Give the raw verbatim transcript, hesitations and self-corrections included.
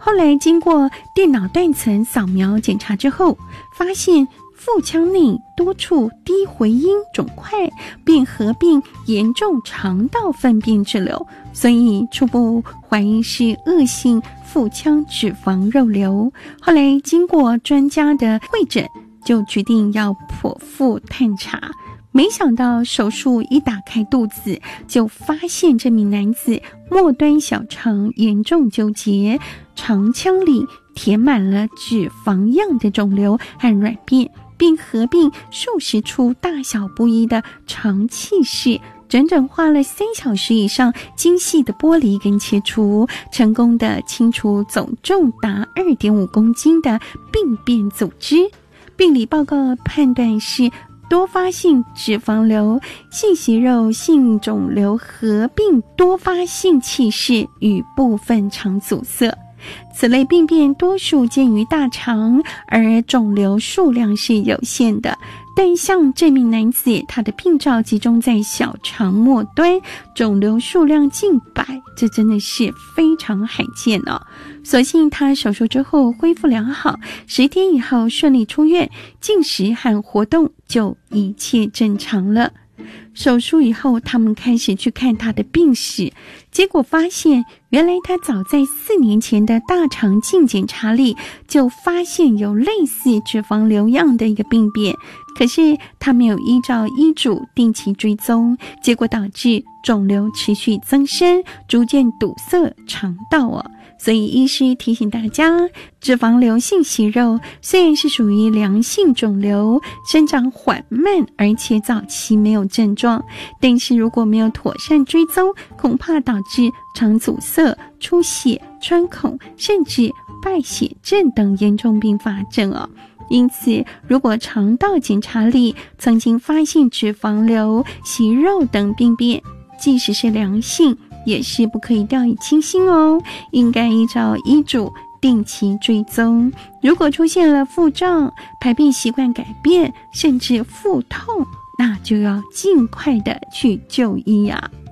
后来经过电脑断层扫描检查之后，发现腹腔内多处低回音肿块，并合并严重肠道粪便滞留，所以初步怀疑是恶性腹腔脂肪肉瘤。后来经过专家的会诊，就决定要剖腹探查。没想到手术一打开肚子，就发现这名男子末端小肠严重纠结，肠腔里填满了脂肪样的肿瘤和软便，并合并数十处大小不一的肠憩室，整整花了三小时以上，精细的剥离跟切除，成功的清除总重达 二点五公斤的病变组织。病理报告判断是多发性脂肪瘤、性息肉性肿瘤合并多发性憩室与部分肠阻塞。此类病变多数见于大肠，而肿瘤数量是有限的。但像这名男子，他的病灶集中在小肠末端，肿瘤数量近百，这真的是非常罕见哦。所幸他手术之后恢复良好，十天以后顺利出院，进食和活动就一切正常了。手术以后，他们开始去看他的病史，结果发现原来他早在四年前的大肠镜检查里就发现有类似脂肪瘤样的一个病变，可是他没有依照医嘱定期追踪，结果导致肿瘤持续增生，逐渐堵塞肠道哦。所以医师提醒大家，脂肪瘤性息肉虽然是属于良性肿瘤，生长缓慢，而且早期没有症状，但是如果没有妥善追踪，恐怕导致肠阻塞、出血、穿孔，甚至败血症等严重并发症哦。因此，如果肠道检查里曾经发现脂肪瘤、息肉等病变，即使是良性，也是不可以掉以轻心哦，应该依照医嘱定期追踪。如果出现了腹胀、排便习惯改变，甚至腹痛，那就要尽快的去就医啊。